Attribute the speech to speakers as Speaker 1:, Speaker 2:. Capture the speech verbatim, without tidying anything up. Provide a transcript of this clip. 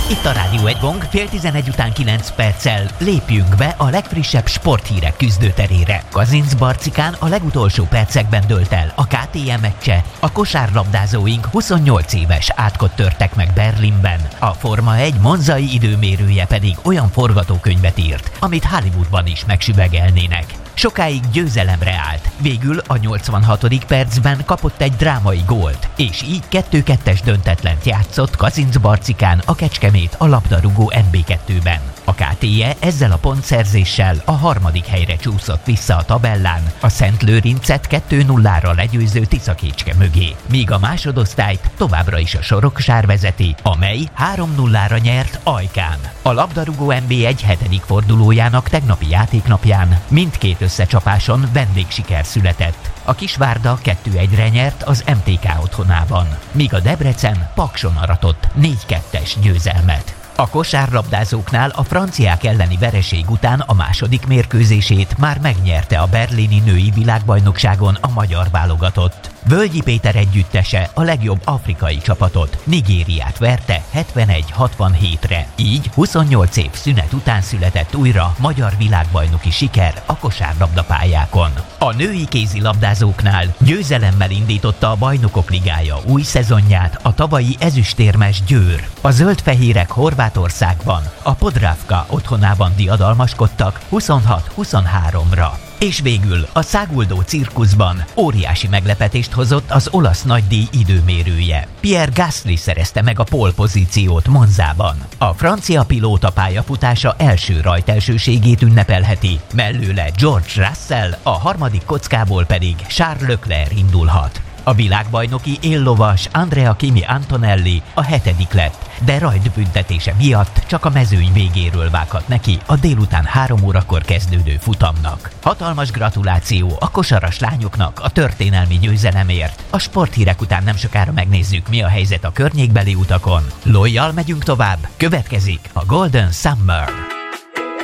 Speaker 1: Itt a Rádió egy Gong, fél tizenegy után kilenc perccel lépjünk be a legfrissebb sporthírek küzdőterére. Kazincbarcikán a legutolsó percekben dőlt el a ká té em meccse, a kosárlabdázóink huszonnyolc éves átkot törtek meg Berlinben. A Forma egy monzai időmérője pedig olyan forgatókönyvet írt, amit Hollywoodban is megsüvegelnének. Sokáig győzelemre állt, végül a nyolcvanhatodik percben kapott egy drámai gólt, és így kettő kettes döntetlent játszott Kazincbarcikán a Kecskemét a labdarúgó en bé kettőben. A ká té e ezzel a pontszerzéssel a harmadik helyre csúszott vissza a tabellán, a Szentlőrincet kettő nullára legyőző Tiszakécske mögé, míg a másodosztályt továbbra is a Soroksár vezeti, amely három nullára nyert Ajkán. A labdarúgó en bé egy hetedik fordulójának tegnapi játéknapján mindkét összecsapáson vendégsiker született. A Kisvárda kettő egyre nyert az em té ká otthonában, míg a Debrecen Pakson aratott négy kettes győzelmet. A kosárlabdázóknál a franciák elleni vereség után a második mérkőzését már megnyerte a berlini női világbajnokságon a magyar válogatott. Völgyi Péter együttese a legjobb afrikai csapatot, Nigériát verte hetvenegy hatvanhétre. Így huszonnyolc év szünet után született újra magyar világbajnoki siker a kosárlabdapályákon. A női kézilabdázóknál győzelemmel indította a Bajnokok Ligája új szezonját a tavalyi ezüstérmes Győr. A zöld-fehérek Horvátországban, a Podravka otthonában diadalmaskodtak huszonhat huszonháromra. És végül a száguldó cirkuszban óriási meglepetést hozott az olasz nagydíj időmérője. Pierre Gasly szerezte meg a pole pozíciót Monzában. A francia pilóta pályafutása első rajtelsőségét ünnepelheti, mellőle George Russell, a harmadik kockából pedig Charles Leclerc indulhat. A világbajnoki éllovas Andrea Kimi Antonelli a hetedik lett, de rajtbüntetése miatt csak a mezőny végéről vághat neki a délután három órakor kezdődő futamnak. Hatalmas gratuláció a kosaras lányoknak a történelmi győzelemért. A sporthírek után nem sokára megnézzük, mi a helyzet a környékbeli utakon. Lojjal megyünk tovább, következik a Golden Summer.